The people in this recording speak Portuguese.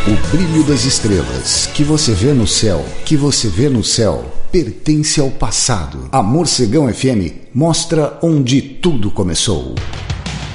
O brilho das estrelas que você vê no céu, pertence ao passado. A Morcegão FM mostra onde tudo começou.